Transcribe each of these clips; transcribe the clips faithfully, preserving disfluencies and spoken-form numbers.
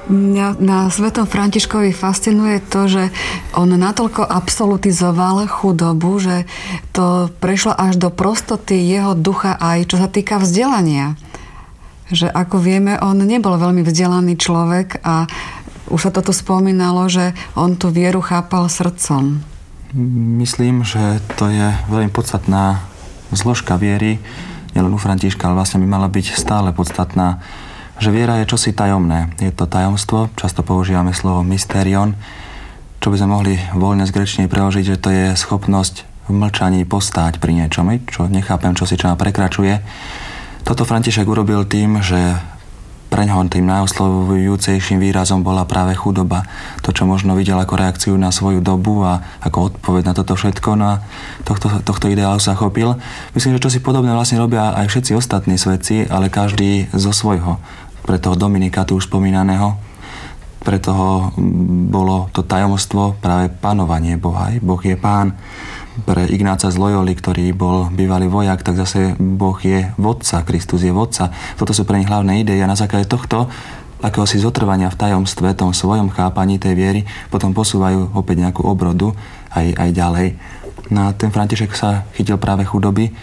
Mňa na svätom Františkovi fascinuje to, že on natoľko absolutizoval chudobu, že to prešlo až do prostoty jeho ducha aj čo sa týka vzdelania. Že ako vieme, on nebol veľmi vzdelaný človek a už sa to tu spomínalo, že on tú vieru chápal srdcom. Myslím, že to je veľmi podstatná zložka viery, nielen u Františka, ale vlastne by mala byť stále podstatná, že viera je čosi tajomné. Je to tajomstvo, často používame slovo mysterion, čo by sme mohli voľne z gréčtiny preložiť, že to je schopnosť v mlčaní postáť pri niečom, čo nechápem, čo si čo ma prekračuje. Toto František urobil tým, že preňho tým najoslovujúcejším výrazom bola práve chudoba. To, čo možno videl ako reakciu na svoju dobu a ako odpoveď na toto všetko, no a tohto, tohto ideálu sa chopil. Myslím, že čosi podobné vlastne robia aj všetci ostatní svetci, ale každý zo svojho. Pre toho Dominika tu už spomínaného, pre toho bolo to tajomstvo práve panovanie Boha. Boh je pán. Pre Ignáca z Loyoli, ktorý bol bývalý vojak, tak zase Boh je vodca, Kristus je vodca. Toto sú pre nich hlavné idei a na základe tohto akéhosi zotrvania v tajomstve, tom svojom chápaní tej viery, potom posúvajú opäť nejakú obrodu aj, aj ďalej. No a ten František sa chytil práve chudoby,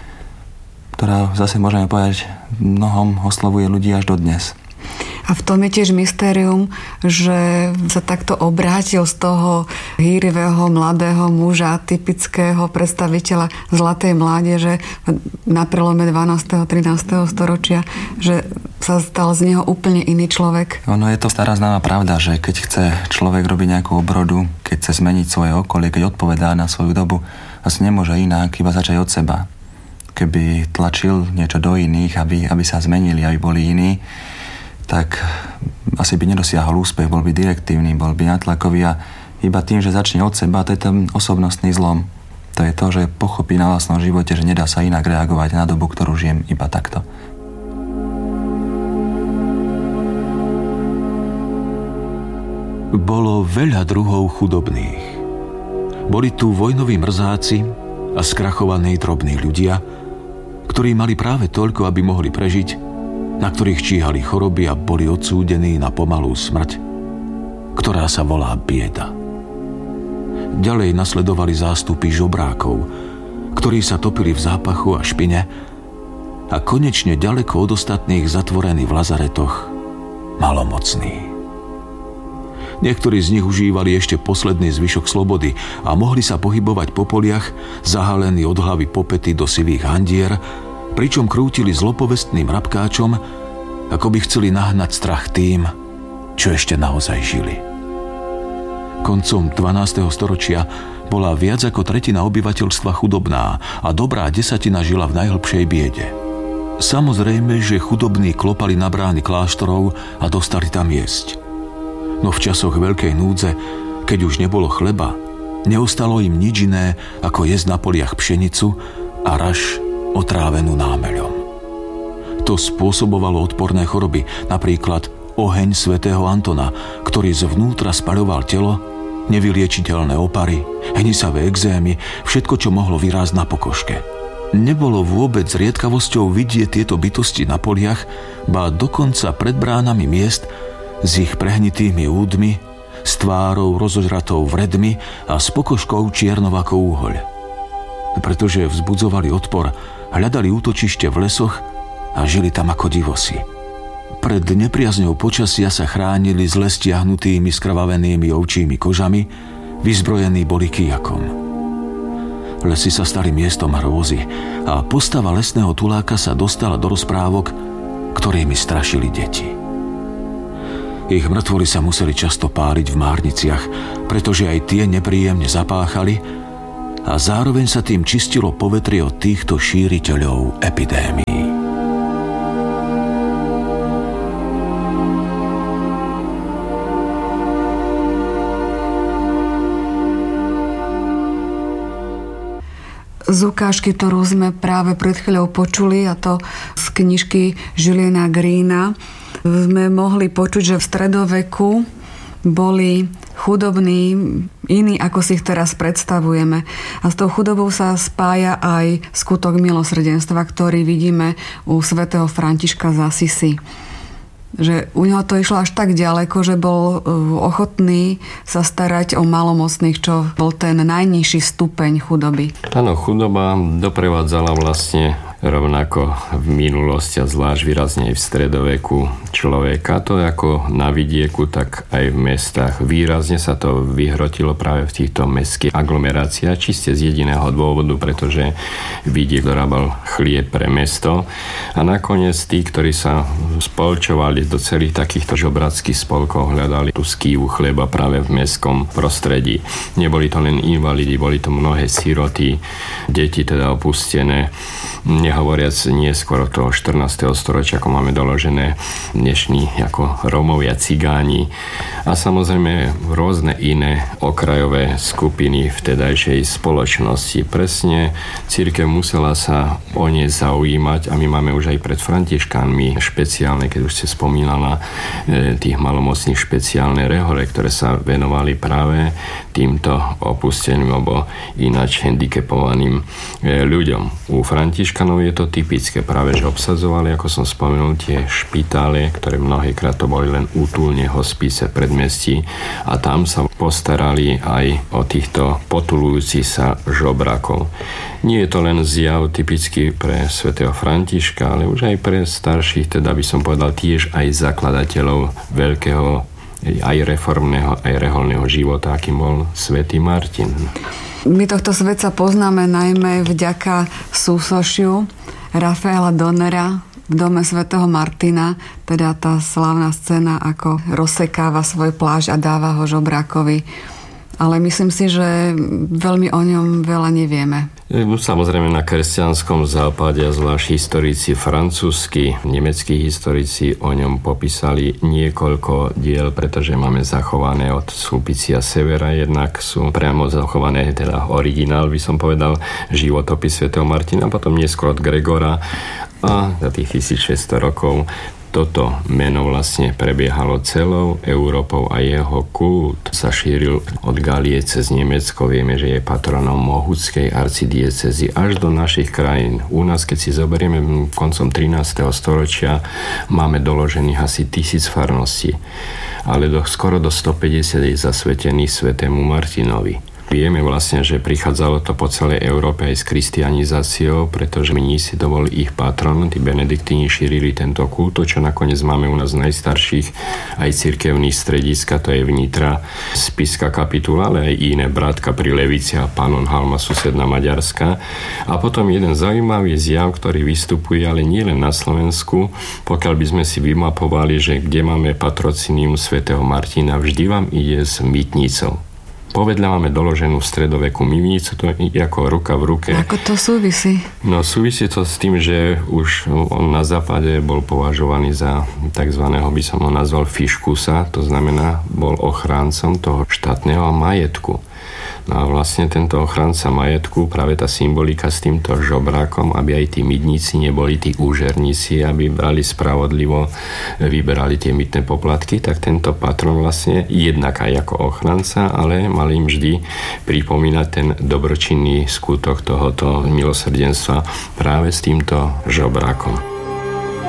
ktorá zase môžeme povedať, mnohom oslovuje ľudí až dodnes. A v tom je tiež mystérium, že sa takto obrátil z toho hýrivého mladého muža, typického predstaviteľa zlatej mládeže na prelome dvanásteho a trinásteho storočia, že sa stal z neho úplne iný človek. Ono je to stará známa pravda, že keď chce človek robiť nejakú obrodu, keď chce zmeniť svoje okolie, keď odpovedá na svoju dobu, asi nemôže inak, iba začať od seba. Keby tlačil niečo do iných, aby, aby sa zmenili, aby boli iní, tak asi by nedosiahol úspech, bol by direktívny, bol by natlakový a iba tým, že začne od seba, to je ten osobnostný zlom. To je to, že pochopí na vlastnom živote, že nedá sa inak reagovať na dobu, ktorú žijem iba takto. Bolo veľa druhov chudobných. Boli tu vojnoví mrzáci a skrachovaní drobní ľudia, ktorí mali práve toľko, aby mohli prežiť, na ktorých číhali choroby a boli odsúdení na pomalú smrť, ktorá sa volá bieda. Ďalej nasledovali zástupy žobrákov, ktorí sa topili v zápachu a špine a konečne ďaleko od ostatných zatvorení v lazaretoch malomocní. Niektorí z nich užívali ešte posledný zvyšok slobody a mohli sa pohybovať po poliach, zahalení od hlavy po pety do sivých handier, pričom krútili zlopovestným rabkáčom, ako by chceli nahnať strach tým, čo ešte naozaj žili. Koncom dvanásteho storočia bola viac ako tretina obyvateľstva chudobná a dobrá desatina žila v najhlbšej biede. Samozrejme, že chudobní klopali na brány kláštorov a dostali tam jesť. No v časoch veľkej núdze, keď už nebolo chleba, neostalo im nič iné, ako jesť na poliach pšenicu a raž otrávenú námeľom. To spôsobovalo odporné choroby, napríklad oheň svätého Antona, ktorý zvnútra spaľoval telo, nevyliečiteľné opary, hnisavé exémy, všetko, čo mohlo vyrásť na pokožke. Nebolo vôbec zriedkavosťou vidieť tieto bytosti na poliach, ba dokonca pred bránami miest s ich prehnitými údmi, s tvárou rozožratou vredmi a s pokožkou čiernou ako úhoľ. Pretože vzbudzovali odpor, hľadali útočište v lesoch a žili tam ako divosi. Pred nepriazňou počasia sa chránili zle stiahnutými skrvavenými ovčími kožami, vyzbrojení boli kijakom. Lesy sa stali miestom hrôzy a postava lesného tuláka sa dostala do rozprávok, ktorými strašili deti. Ich mŕtvoly sa museli často páliť v márniciach, pretože aj tie nepríjemne zapáchali a zároveň sa tým čistilo povetrie od týchto šíriteľov epidémií. Z ukážky, ktorú sme práve pred chvíľou počuli, a to z knižky Juliana Greena, sme mohli počuť, že v stredoveku boli chudobní iní, ako si ich teraz predstavujeme. A s tou chudobou sa spája aj skutok milosrdenstva, ktorý vidíme u svätého Františka z Asisi. Že u neho to išlo až tak ďaleko, že bol ochotný sa starať o malomocných, čo bol ten najnižší stupeň chudoby. Áno, chudoba doprevádzala vlastne rovnako v minulosti a zvlášť výrazne aj v stredoveku človeka. To ako na vidieku, tak aj v mestách. Výrazne sa to vyhrotilo práve v týchto mestských aglomeráciách, čiste z jediného dôvodu, pretože vidiek dorábal chlieb pre mesto. A nakoniec tí, ktorí sa spolčovali do celých takýchto žobrackých spolkov, hľadali tú skývu chleba práve v mestskom prostredí. Neboli to len invalidi, boli to mnohé siroty, deti teda opustené, nehovoriac neskôr od toho štrnásteho storočia, ako máme doložené dnešní ako Rómovia, Cigáni a samozrejme rôzne iné okrajové skupiny vtedajšej spoločnosti. Presne cirkev musela sa o ne zaujímať a my máme už aj pred Františkánmi špeciálne, keď už ste spomínala tých malomocných špeciálne rehole, ktoré sa venovali práve týmto opusteným alebo ináč handicapovaným ľuďom. U Františkanov je to typické, práve že obsadzovali, ako som spomenul, tie špitále, ktoré mnohýkrát to boli len útulne hospice predmestí a tam sa postarali aj o týchto potulujúcich sa žobrakov. Nie je to len zjav typický pre svätého Františka, ale už aj pre starších, teda by som povedal tiež aj zakladateľov veľkého aj reformného, aj reholného života, akým bol svätý Martin. My tohto svetca poznáme najmä vďaka súsošiu Rafaela Donnera v dome svätého Martina, teda tá slávna scéna, ako rozsekáva svoj plášť a dáva ho žobrákovi. Ale myslím si, že veľmi o ňom veľa nevieme. Samozrejme na kresťanskom západe a zvlášť historici francúzski, nemeckí historici o ňom popísali niekoľko diel, pretože máme zachované od Sulpicia Severa, jednak sú priamo zachované, teda originál by som povedal, životopis svätého Martina, potom neskôr od Gregora a za tých tisícšesťsto rokov toto meno vlastne prebiehalo celou Európou a jeho kult sa šíril od Galie cez Nemecko. Vieme, že je patronom Mohuckej arcidiecézy až do našich krajín. U nás, keď si zoberieme koncom trinásteho storočia, máme doložených asi tisíc farností, ale do, skoro do stopäťdesiat je zasvetených svätému Martinovi. Vieme vlastne, že prichádzalo to po celej Európe aj s kristianizáciou, pretože mnísi to bol ich patron, tí benediktíni šírili tento kult, čo nakoniec máme u nás najstarších aj cirkevných strediska, to je vnitra Spišská kapitula, ale aj iné, Brátka pri Levici a Pannonhalma, susedná Maďarska. A potom jeden zaujímavý zjav, ktorý vystupuje, ale nie len na Slovensku, pokiaľ by sme si vymapovali, že kde máme patrocinium svätého Martina, vždy vám ide s mytnicou. Povedľa máme doloženú v stredoveku mivnicu, to je ako ruka v ruke. Ako to súvisí? No súvisí to s tým, že už on na západe bol považovaný za takzvaného, by som ho nazval fiškusa, to znamená, bol ochráncom toho štátneho majetku. No a vlastne tento ochranca majetku, práve tá symbolika s týmto žobrákom, aby aj tí mydníci neboli tí úžerníci, aby brali spravodlivo, vyberali tie mytné poplatky, tak tento patron vlastne jednak aj ako ochranca, ale mal im vždy pripomínať ten dobročinný skutok tohoto milosrdenstva práve s týmto žobrákom.